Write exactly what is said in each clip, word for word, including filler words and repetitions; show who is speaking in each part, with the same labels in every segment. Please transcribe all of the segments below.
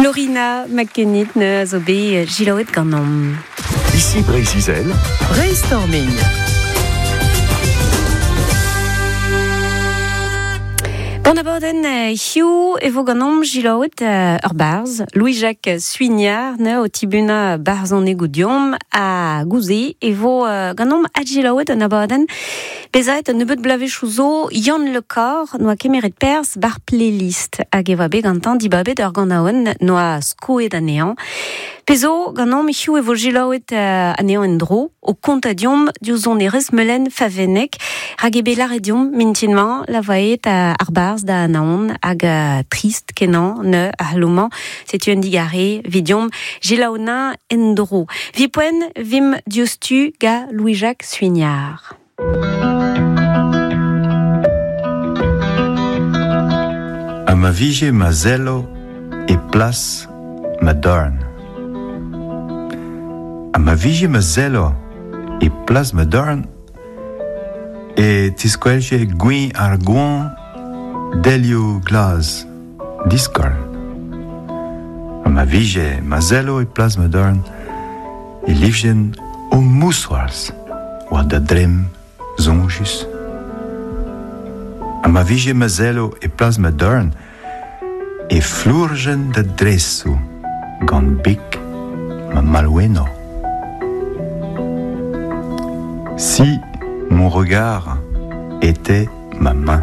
Speaker 1: Lorina McKennitt ne zo be gilaouet ganom.
Speaker 2: Ici Brésil.
Speaker 3: Brainstorming.
Speaker 1: Bon aborden hiu evo ganom gilaouet ur barz, Louis-Jacques Suignard ne o tibuna barzon egoudiom a gouze evo ganom a gilaouet an aborden bezaet an nebeut blavechou zo Yann Le Corre noa kemeret pers bar playlist hag eva be gantan dibabet ur ganaoen noa skoet anean. Pezo ganom hiu evo gilaouet anean en dro o kontadiom diouzon erez melen favenek hag ebe larediom mintinman la vaet ar barz da anaon hag trist kenan ne ahlouman setu un digare vidiom gilaona en dro. Vipoen vim diostu ga Louis-Jacques Suignard.
Speaker 4: A ma vige ma zelo e place ma dorn. A ma vige ma zelo e place ma dorn e tisquelge gui ar guan delio glas discorn. A ma vige ma zelo e place ma dorn e livgen o moussoirs war da drem zonjus. A ma vige ma zelo e place ma dorn e flourgen da dresso gant bic ma maloueno. Si mon regard était ma main,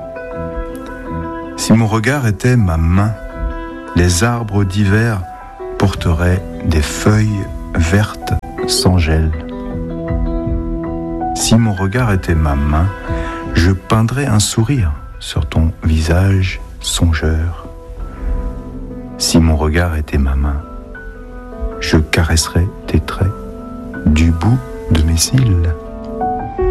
Speaker 4: si mon regard était ma main, les arbres d'hiver porteraient des feuilles vertes sans gel. Si mon regard était ma main, je peindrais un sourire sur ton visage songeur. Si mon regard était ma main, je caresserais tes traits du bout de mes cils.